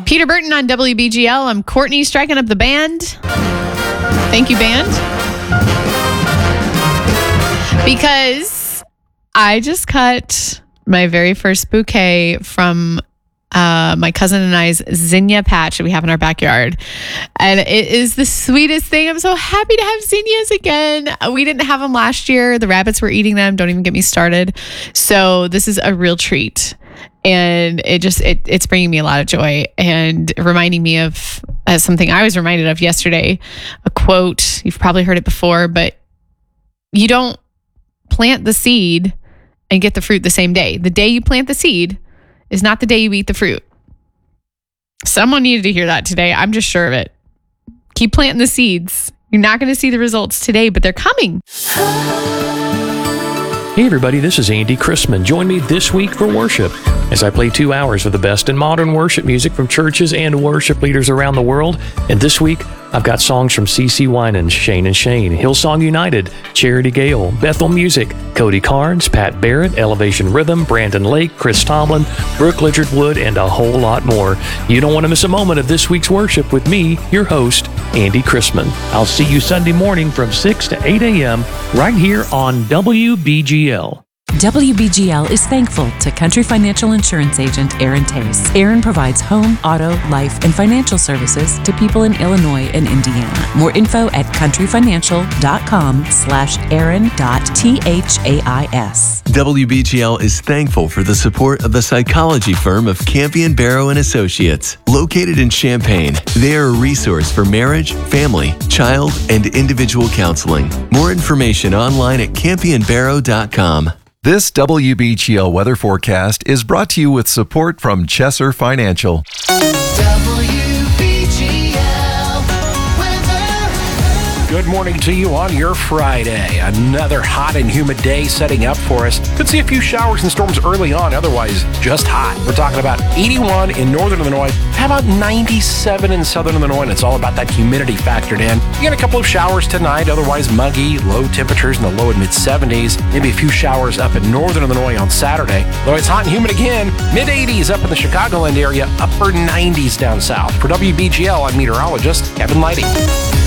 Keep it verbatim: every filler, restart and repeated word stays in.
Peter Burton on W B G L. I'm Courtney striking up the band. Thank you, band. Because I just cut my very first bouquet from uh, my cousin and I's zinnia patch that we have in our backyard. And it is the sweetest thing. I'm so happy to have zinnias again. We didn't have them last year. The rabbits were eating them. Don't even get me started. So this is a real treat. And it just, it, it's bringing me a lot of joy and reminding me of uh, something I was reminded of yesterday, a quote. You've probably heard it before, but you don't plant the seed and get the fruit the same day. The day you plant the seed is not the day you eat the fruit. Someone needed to hear that today. I'm just sure of it. Keep planting the seeds. You're not going to see the results today, but they're coming. Hey everybody, this is Andy Chrisman. Join me this week for worship as I play two hours of the best in modern worship music from churches and worship leaders around the world. And this week, I've got songs from C C Winans, Shane and Shane, Hillsong United, Charity Gale, Bethel Music, Cody Carnes, Pat Barrett, Elevation Rhythm, Brandon Lake, Chris Tomlin, Brooke Lidgard Wood, and a whole lot more. You don't want to miss a moment of this week's worship with me, your host, Andy Chrisman. I'll see you Sunday morning from six to eight a.m. right here on W B G L. W B G L is thankful to Country Financial Insurance Agent Aaron Tace. Aaron provides home, auto, life, and financial services to people in Illinois and Indiana. More info at countryfinancial.com slash Aaron dot T-H-A-I-S. W B G L is thankful for the support of the psychology firm of Campion Barrow and Associates. Located in Champaign, they are a resource for marriage, family, child, and individual counseling. More information online at campion barrow dot com. This W B G L weather forecast is brought to you with support from Chesser Financial. Good morning to you on your Friday. Another hot and humid day setting up for us. Could see a few showers and storms early on, otherwise just hot. We're talking about eighty-one in northern Illinois. How about ninety-seven in southern Illinois? And it's all about that humidity factored in. You get a couple of showers tonight, otherwise muggy, low temperatures in the low and mid seventies. Maybe a few showers up in northern Illinois on Saturday. Though it's hot and humid again, mid eighties up in the Chicagoland area, upper nineties down south. For W B G L, I'm meteorologist Kevin Leidy.